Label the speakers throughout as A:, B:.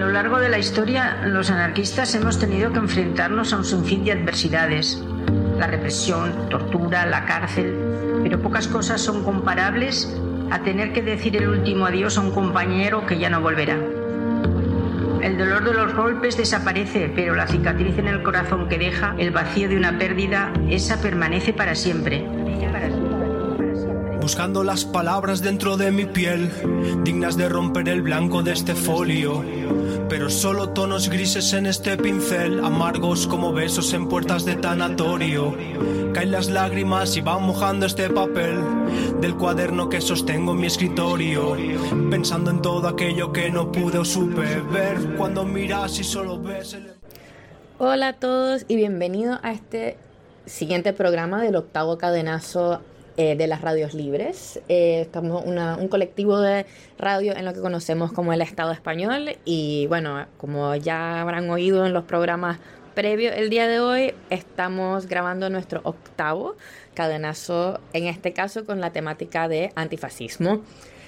A: lo largo de la historia, los anarquistas hemos tenido que enfrentarnos a un sinfín de adversidades. La represión, tortura, la cárcel, pero pocas cosas son comparables a tener que decir el último adiós a un compañero que ya no volverá. El dolor de los golpes desaparece, pero la cicatriz en el corazón que deja, el vacío de una pérdida, esa permanece para siempre.
B: Buscando las palabras dentro de mi piel, dignas de romper el blanco de este folio, pero solo tonos grises en este pincel, amargos como besos en puertas de tanatorio. Caen las lágrimas y van mojando este papel del cuaderno que sostengo en mi escritorio, pensando en todo aquello que no pude o supe ver cuando miras y solo ves el...
C: Hola a todos y bienvenidos a este siguiente programa del octavo cadenazo de las radios libres. Estamos un colectivo de radio en lo que conocemos como el Estado Español, y bueno, como ya habrán oído en los programas previos, el día de hoy estamos grabando nuestro octavo cadenazo, en este caso con la temática de antifascismo.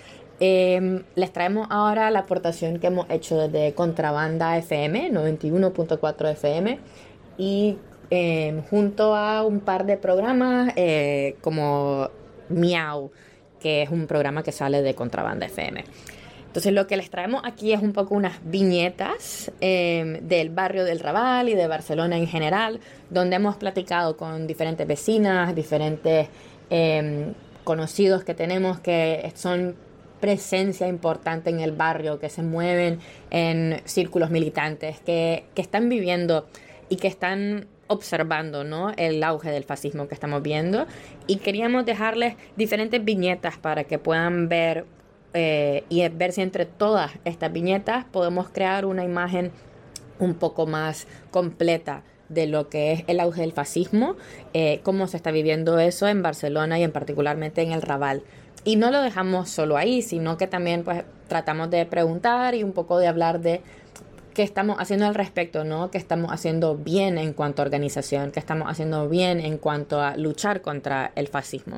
C: Les traemos ahora la aportación que hemos hecho desde Contrabanda FM 91.4 FM y junto a un par de programas como Miau, que es un programa que sale de Contrabanda FM. Entonces lo que les traemos aquí es un poco unas viñetas del barrio del Raval y de Barcelona en general, donde hemos platicado con diferentes vecinas, diferentes conocidos que tenemos que son presencia importante en el barrio, que se mueven en círculos militantes, que están viviendo y que están observando, ¿no?, el auge del fascismo que estamos viendo, y queríamos dejarles diferentes viñetas para que puedan ver y ver si entre todas estas viñetas podemos crear una imagen un poco más completa de lo que es el auge del fascismo, cómo se está viviendo eso en Barcelona y en particularmente en el Raval. Y no lo dejamos solo ahí, sino que también pues tratamos de preguntar y un poco de hablar de qué estamos haciendo al respecto, ¿no? Qué estamos haciendo bien en cuanto a organización, qué estamos haciendo bien en cuanto a luchar contra el fascismo.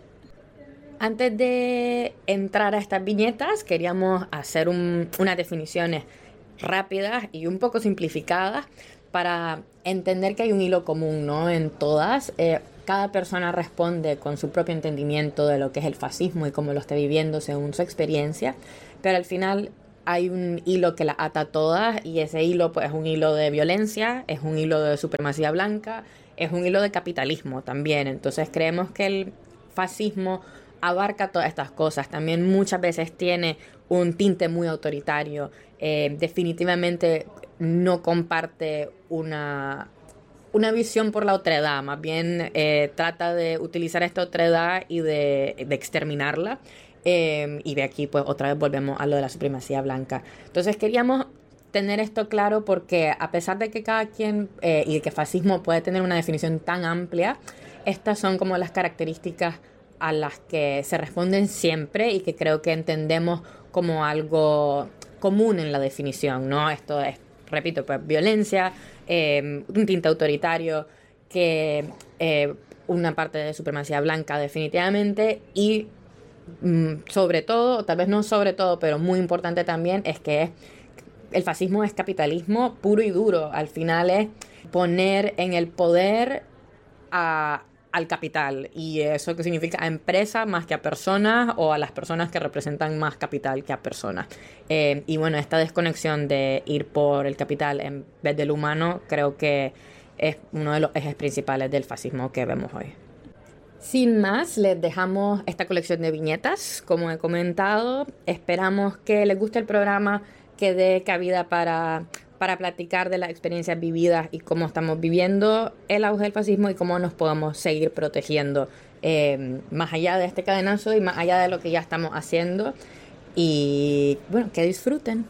C: Antes de entrar a estas viñetas, queríamos hacer unas definiciones rápidas y un poco simplificadas para entender que hay un hilo común, ¿no?, en todas. Cada persona responde con su propio entendimiento de lo que es el fascismo y cómo lo está viviendo según su experiencia, pero al final hay un hilo que la ata a todas, y ese hilo pues es un hilo de violencia, es un hilo de supremacía blanca, es un hilo de capitalismo también. Entonces creemos que el fascismo abarca todas estas cosas. También muchas veces tiene un tinte muy autoritario. Definitivamente no comparte una visión por la otredad, más bien trata de utilizar esta otredad y de exterminarla. Y de aquí pues otra vez volvemos a lo de la supremacía blanca. Entonces queríamos tener esto claro porque a pesar de que cada quien y que fascismo puede tener una definición tan amplia, estas son como las características a las que se responden siempre y que creo que entendemos como algo común en la definición, ¿no? Esto es, repito, pues violencia, un tinte autoritario, que una parte de supremacía blanca definitivamente, y sobre todo, o tal vez no sobre todo, pero muy importante también, es que el fascismo es capitalismo puro y duro. Al final es poner en el poder al capital, y eso que significa a empresas más que a personas, o a las personas que representan más capital que a personas. Y bueno, esta desconexión de ir por el capital en vez del humano creo que es uno de los ejes principales del fascismo que vemos hoy. Sin más, les dejamos esta colección de viñetas, como he comentado. Esperamos que les guste el programa, que dé cabida para platicar de las experiencias vividas y cómo estamos viviendo el auge del fascismo y cómo nos podemos seguir protegiendo más allá de este cadenazo y más allá de lo que ya estamos haciendo. Y bueno, que disfruten.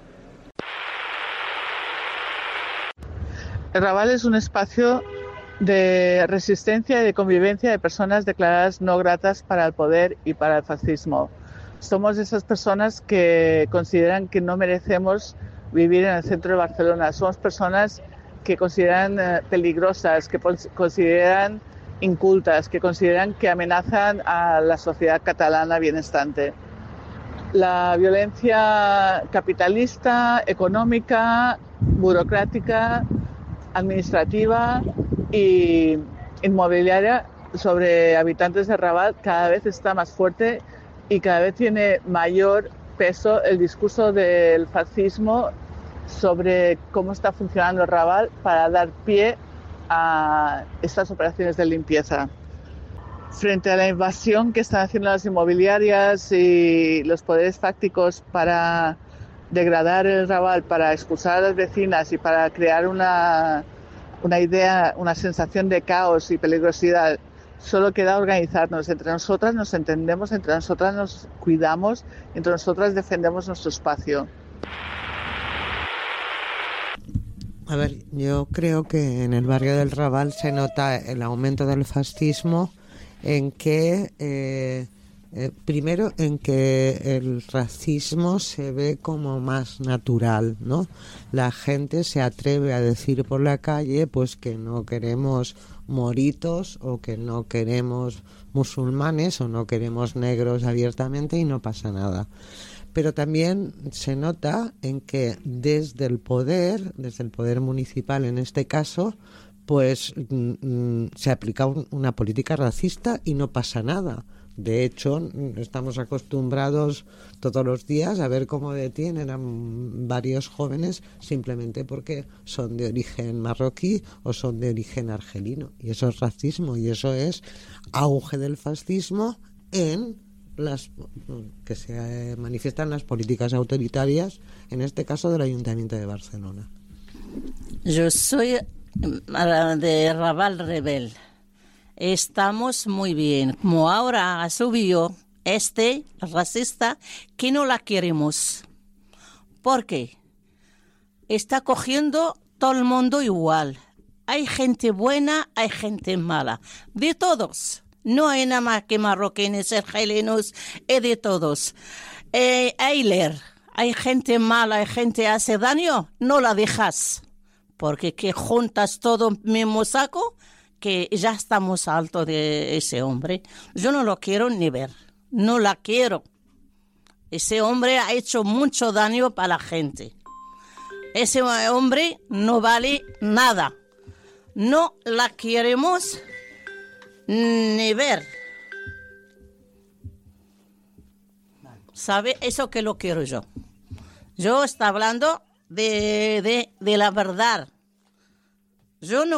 D: El Raval es un espacio de resistencia y de convivencia de personas declaradas no gratas para el poder y para el fascismo. Somos esas personas que consideran que no merecemos vivir en el centro de Barcelona. Somos personas que consideran peligrosas, que consideran incultas, que consideran que amenazan a la sociedad catalana bienestante. la violencia capitalista, económica, burocrática, administrativa y inmobiliaria sobre habitantes de Raval cada vez está más fuerte y cada vez tiene mayor peso el discurso del fascismo sobre cómo está funcionando Raval para dar pie a estas operaciones de limpieza. Frente a la invasión que están haciendo las inmobiliarias y los poderes fácticos para degradar el Raval, para expulsar a las vecinas y para crear una idea, una sensación de caos y peligrosidad, solo queda organizarnos. Entre nosotras nos entendemos, entre nosotras nos cuidamos, entre nosotras defendemos nuestro espacio.
E: A ver, yo creo que en el barrio del Raval se nota el aumento del fascismo en que, primero, en que el racismo se ve como más natural, ¿no? La gente se atreve a decir por la calle pues que no queremos moritos o que no queremos musulmanes o no queremos negros abiertamente y no pasa nada. Pero también se nota en que desde el poder municipal en este caso, pues se aplica una política racista y no pasa nada. De hecho, estamos acostumbrados todos los días a ver cómo detienen a varios jóvenes simplemente porque son de origen marroquí o son de origen argelino. Y eso es racismo y eso es auge del fascismo en las que se manifiestan las políticas autoritarias, en este caso del Ayuntamiento de Barcelona.
F: Yo soy de Raval Rebel. Estamos muy bien. Como ahora ha subido racista, que no la queremos. ¿Por qué? Está cogiendo todo el mundo igual. Hay gente buena, hay gente mala. De todos. No hay nada más que marroquíes, argelinos, de todos. Eiler, hay gente mala, hay gente que hace daño, no la dejas. Porque que juntas todo en el mismo saco, que ya estamos alto de ese hombre. Yo no lo quiero ni ver, no la quiero. Ese hombre ha hecho mucho daño para la gente. Ese hombre no vale nada. No la queremos ni ver. ¿Sabe? Eso que lo quiero yo. Yo estoy hablando de la verdad. Yo no